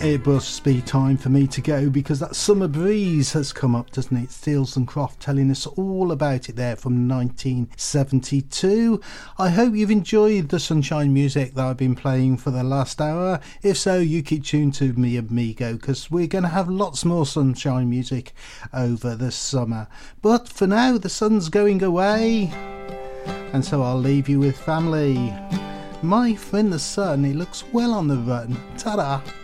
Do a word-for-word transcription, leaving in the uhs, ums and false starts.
It must be time for me to go because that summer breeze has come up, doesn't it? Steels and Croft telling us all about it there from nineteen seventy-two. I hope you've enjoyed the sunshine music that I've been playing for the last hour. If so, you keep tuned to me amigo because we're going to have lots more sunshine music over the summer. But for now, the sun's going away, and so I'll leave you with family. My friend the sun, he looks well on the run. Ta-da!